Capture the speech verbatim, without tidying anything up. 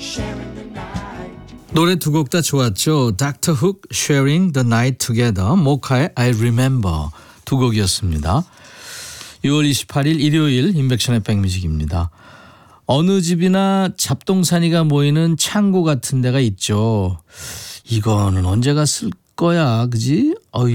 노래 두 곡 다 좋았죠. 닥터 훅 Sharing the Night Together, 모카의 I Remember 두 곡이었습니다. 유월 이십팔일 일요일 인백션의 백뮤직입니다. 어느 집이나 잡동사니가 모이는 창고 같은 데가 있죠. 이거는 언제 갔을 거야, 그지? 어이.